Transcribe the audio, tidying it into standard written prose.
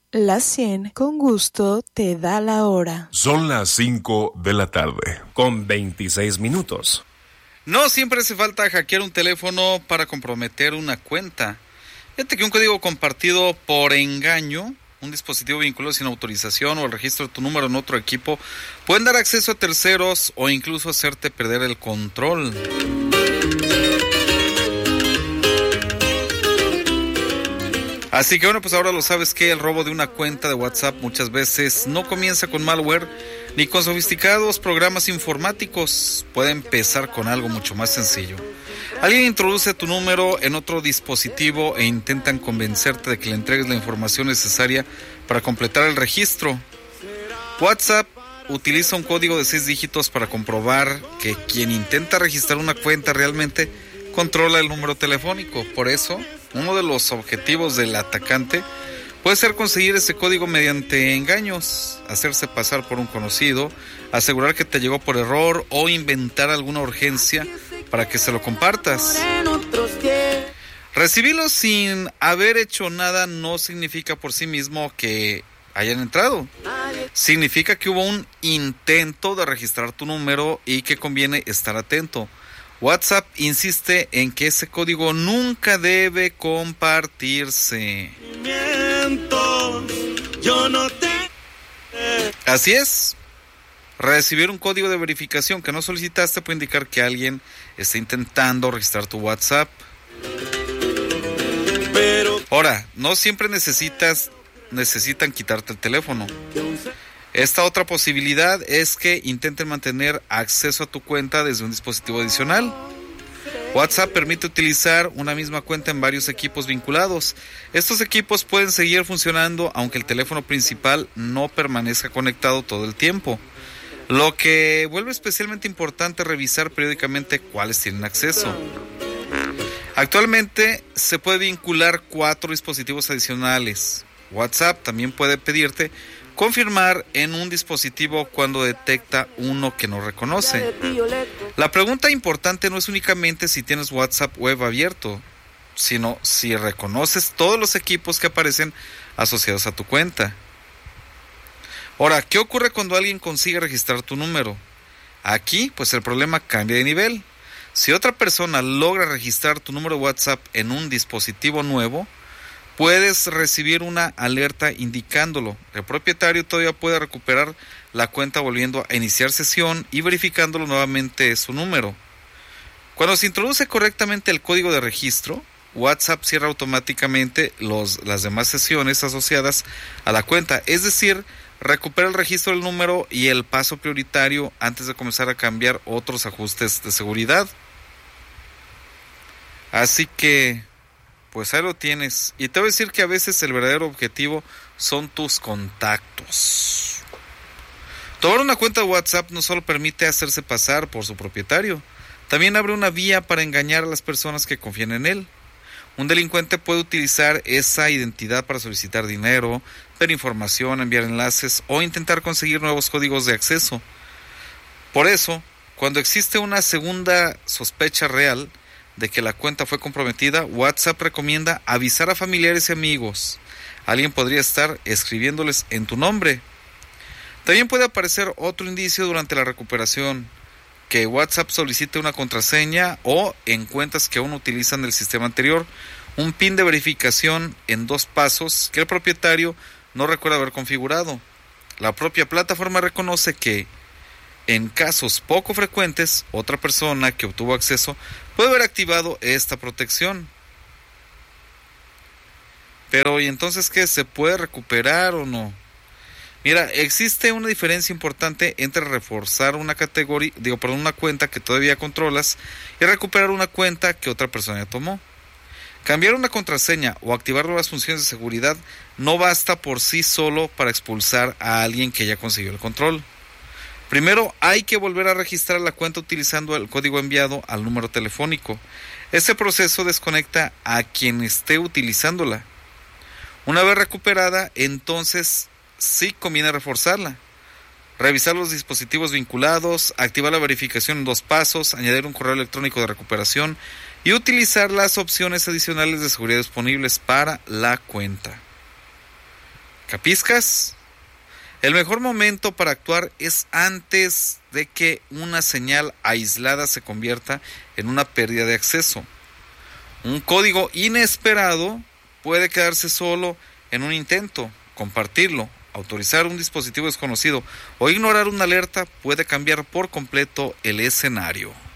La 100 con gusto te da la hora. Son las 5 de la tarde, con 26 minutos. No siempre hace falta hackear un teléfono para comprometer una cuenta. Fíjate que un código compartido por engaño, un dispositivo vinculado sin autorización o el registro de tu número en otro equipo pueden dar acceso a terceros o incluso hacerte perder el control. Así que bueno, pues ahora lo sabes que el robo de una cuenta de WhatsApp muchas veces no comienza con malware ni con sofisticados programas informáticos. Puede empezar con algo mucho más sencillo. Alguien introduce tu número en otro dispositivo e intentan convencerte de que le entregues la información necesaria para completar el registro. WhatsApp utiliza un código de 6 dígitos para comprobar que quien intenta registrar una cuenta realmente controla el número telefónico. Por eso, uno de los objetivos del atacante puede ser conseguir ese código mediante engaños, hacerse pasar por un conocido, asegurar que te llegó por error o inventar alguna urgencia para que se lo compartas. Recibirlo sin haber hecho nada no significa por sí mismo que hayan entrado. Significa que hubo un intento de registrar tu número y que conviene estar atento. WhatsApp insiste en que ese código nunca debe compartirse. Así es. Recibir un código de verificación que no solicitaste puede indicar que alguien está intentando registrar tu WhatsApp. Ahora, no siempre necesitan quitarte el teléfono. Esta otra posibilidad es que intenten mantener acceso a tu cuenta desde un dispositivo adicional. WhatsApp permite utilizar una misma cuenta en varios equipos vinculados. Estos equipos pueden seguir funcionando aunque el teléfono principal no permanezca conectado todo el tiempo, lo que vuelve especialmente importante revisar periódicamente cuáles tienen acceso. Actualmente se puede vincular 4 dispositivos adicionales. WhatsApp también puede pedirte confirmar en un dispositivo cuando detecta uno que no reconoce. La pregunta importante no es únicamente si tienes WhatsApp web abierto, sino si reconoces todos los equipos que aparecen asociados a tu cuenta. Ahora, ¿qué ocurre cuando alguien consigue registrar tu número? Aquí, pues el problema cambia de nivel. Si otra persona logra registrar tu número de WhatsApp en un dispositivo nuevo, puedes recibir una alerta indicándolo. El propietario todavía puede recuperar la cuenta volviendo a iniciar sesión y verificándolo nuevamente su número. Cuando se introduce correctamente el código de registro, WhatsApp cierra automáticamente las demás sesiones asociadas a la cuenta. Es decir, recupera el registro del número y el paso prioritario antes de comenzar a cambiar otros ajustes de seguridad. Así que pues ahí lo tienes. Y te voy a decir que a veces el verdadero objetivo son tus contactos. Tomar una cuenta de WhatsApp no solo permite hacerse pasar por su propietario, también abre una vía para engañar a las personas que confían en él. Un delincuente puede utilizar esa identidad para solicitar dinero, pedir información, enviar enlaces o intentar conseguir nuevos códigos de acceso. Por eso, cuando existe una segunda sospecha real de que la cuenta fue comprometida, WhatsApp recomienda avisar a familiares y amigos. Alguien podría estar escribiéndoles en tu nombre. También puede aparecer otro indicio durante la recuperación, que WhatsApp solicite una contraseña o en cuentas que aún utilizan el sistema anterior, un PIN de verificación en 2 pasos que el propietario no recuerda haber configurado. La propia plataforma reconoce que en casos poco frecuentes, otra persona que obtuvo acceso puede haber activado esta protección. Pero ¿y entonces qué? ¿Se puede recuperar o no? Mira, existe una diferencia importante entre reforzar una cuenta que todavía controlas y recuperar una cuenta que otra persona ya tomó. Cambiar una contraseña o activar nuevas funciones de seguridad no basta por sí solo para expulsar a alguien que ya consiguió el control. Primero hay que volver a registrar la cuenta utilizando el código enviado al número telefónico. Este proceso desconecta a quien esté utilizándola. Una vez recuperada, entonces sí conviene reforzarla. Revisar los dispositivos vinculados, activar la verificación en 2 pasos, añadir un correo electrónico de recuperación y utilizar las opciones adicionales de seguridad disponibles para la cuenta. ¿Capiscas? El mejor momento para actuar es antes de que una señal aislada se convierta en una pérdida de acceso. Un código inesperado puede quedarse solo en un intento. Compartirlo, autorizar un dispositivo desconocido o ignorar una alerta puede cambiar por completo el escenario.